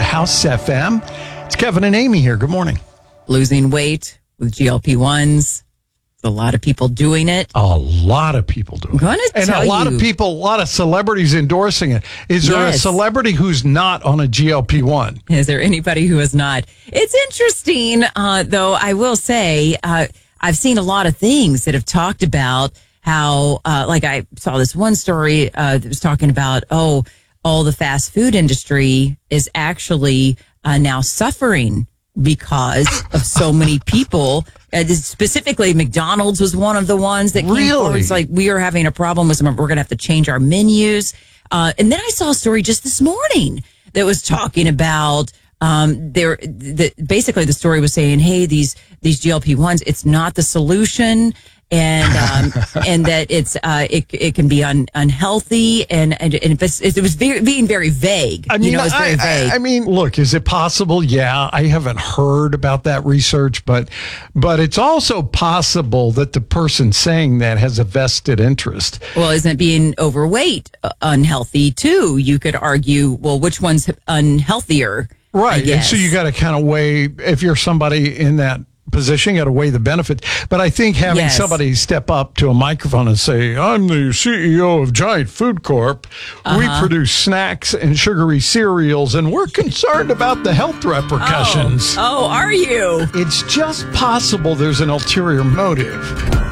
House FM. It's Kevin and Amy here. Good morning. Losing weight with GLP-1s. A lot of people doing it. A lot of people doing it. And a lot of people, a lot of celebrities endorsing it. Is there a celebrity who's not on a GLP-1? Is there anybody who is not? It's interesting, though, I will say, I've seen a lot of things that have talked about how, like I saw this one story that was talking about, all the fast food industry is actually now suffering because of so many people. Specifically, McDonald's was one of the ones that came forward. It's like, we are having a problem with some, we're going to have to change our menus. And then I saw a story just this morning that was talking about basically the story was saying, hey, these GLP-1s, it's not the solution. And and that it can be unhealthy and it was being very vague. I mean, it's very vague. I mean, look, is it possible? Yeah, I haven't heard about that research, but it's also possible that the person saying that has a vested interest. Well, isn't being overweight unhealthy too? You could argue, well, which one's unhealthier? Right, and so you got to kind of weigh, if you're somebody in that position, you got to weigh the benefits. But I think having somebody step up to a microphone and say, I'm the CEO of Giant Food Corp. We produce snacks and sugary cereals, and we're concerned about the health repercussions. Oh, are you? It's just possible there's an ulterior motive.